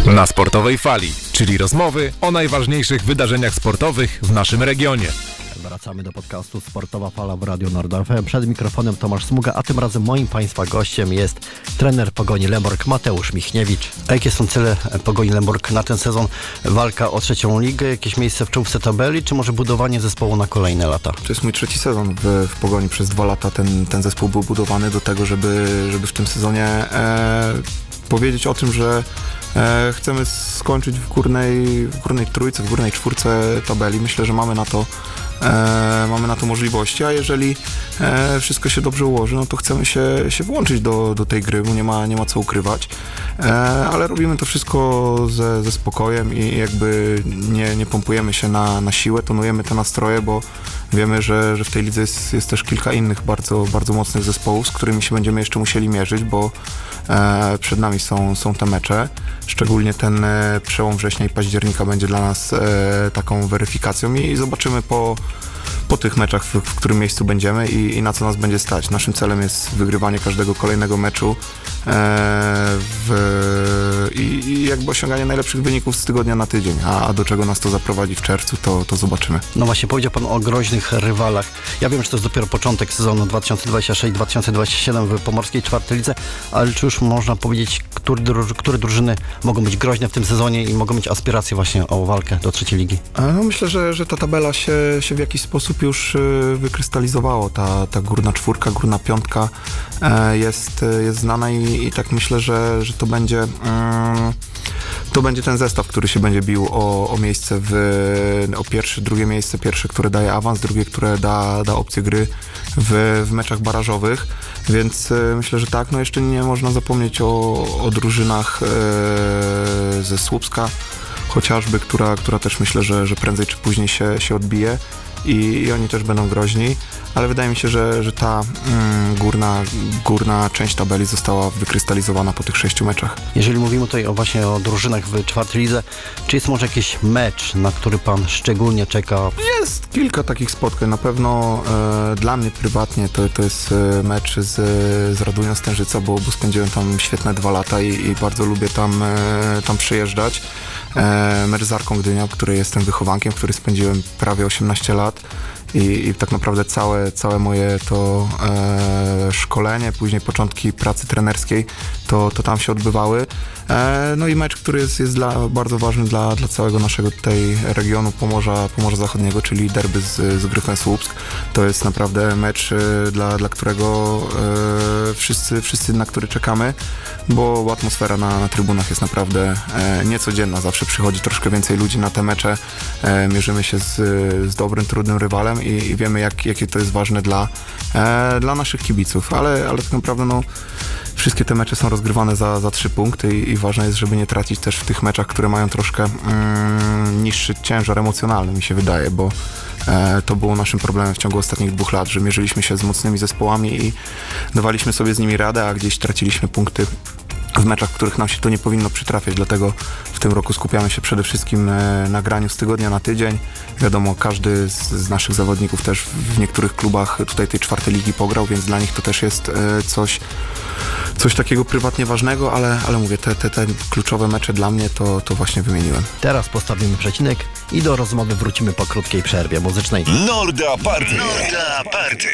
Na Sportowej Fali, czyli rozmowy o najważniejszych wydarzeniach sportowych w naszym regionie. Wracamy do podcastu Sportowa Fala w Radiu Nord FM. Przed mikrofonem Tomasz Smuga, a tym razem moim Państwa gościem jest trener Pogoni Lęborg Mateusz Michniewicz. A jakie są cele Pogoni Lęborg na ten sezon? Walka o trzecią ligę, jakieś miejsce w czołówce tabeli, czy może budowanie zespołu na kolejne lata? To jest mój trzeci sezon w Pogoni. Przez 2 lata ten zespół był budowany do tego, żeby w tym sezonie powiedzieć o tym, że chcemy skończyć w górnej trójce, w górnej czwórce tabeli. Myślę, że mamy na to możliwości, a jeżeli wszystko się dobrze ułoży, no to chcemy się włączyć do tej gry, bo nie ma co ukrywać, ale robimy to wszystko ze spokojem i jakby nie pompujemy się na siłę, tonujemy te nastroje, bo wiemy, że w tej lidze jest też kilka innych bardzo, bardzo mocnych zespołów, z którymi się będziemy jeszcze musieli mierzyć, bo przed nami są te mecze. Szczególnie ten przełom września i października będzie dla nas taką weryfikacją i zobaczymy po tych meczach, w którym miejscu będziemy i na co nas będzie stać. Naszym celem jest wygrywanie każdego kolejnego meczu i jakby osiąganie najlepszych wyników z tygodnia na tydzień, a do czego nas to zaprowadzi w czerwcu, to zobaczymy. No właśnie, powiedział Pan o groźnych rywalach. Ja wiem, że to jest dopiero początek sezonu 2026-2027 w Pomorskiej czwartej lidze, ale czy już można powiedzieć, które drużyny mogą być groźne w tym sezonie i mogą mieć aspiracje właśnie o walkę do trzeciej ligi? No myślę, że ta tabela się w jakiś sposób już wykrystalizowało. Ta górna czwórka, górna piątka jest znana i tak myślę, że to będzie ten zestaw, który się będzie bił o miejsce o pierwsze, drugie miejsce, pierwsze, które daje awans, drugie, które da opcję gry w meczach barażowych, więc myślę, że tak. No jeszcze nie można zapomnieć o drużynach ze Słupska chociażby, która też myślę, że prędzej czy później się odbije i oni też będą groźni, ale wydaje mi się, że ta górna część tabeli została wykrystalizowana po tych 6 meczach. Jeżeli mówimy tutaj właśnie o drużynach w czwartej lidze, czy jest może jakiś mecz, na który Pan szczególnie czeka? Jest kilka takich spotkań. Na pewno dla mnie prywatnie to jest mecz z Radunią Stężyca, bo spędziłem tam świetne 2 lata i bardzo lubię tam przyjeżdżać. Mecz z Arką Gdynia, w której jestem wychowankiem, w której spędziłem prawie 18 lat i tak naprawdę całe moje to szkolenie, później początki pracy trenerskiej, to tam się odbywały. No i mecz, który jest bardzo ważny dla całego naszego tutaj regionu Pomorza Zachodniego, czyli derby z Gryfem Słupsk. To jest naprawdę mecz, dla którego wszyscy na który czekamy, bo atmosfera na trybunach jest naprawdę niecodzienna. Zawsze przychodzi troszkę więcej ludzi na te mecze. Mierzymy się z dobrym, trudnym rywalem i wiemy, jakie to jest ważne dla naszych kibiców, ale tak naprawdę wszystkie te mecze są rozgrywane za 3 punkty i ważne jest, żeby nie tracić też w tych meczach, które mają troszkę niższy ciężar emocjonalny, mi się wydaje, bo to było naszym problemem w ciągu ostatnich 2 lat, że mierzyliśmy się z mocnymi zespołami i dawaliśmy sobie z nimi radę, a gdzieś traciliśmy punkty w meczach, w których nam się to nie powinno przytrafiać, dlatego w tym roku skupiamy się przede wszystkim na graniu z tygodnia na tydzień. Wiadomo, każdy z naszych zawodników też w niektórych klubach tutaj tej czwartej ligi pograł, więc dla nich to też jest coś takiego prywatnie ważnego, ale mówię, te kluczowe mecze dla mnie to właśnie wymieniłem. Teraz postawimy przecinek i do rozmowy wrócimy po krótkiej przerwie muzycznej. Norda Party.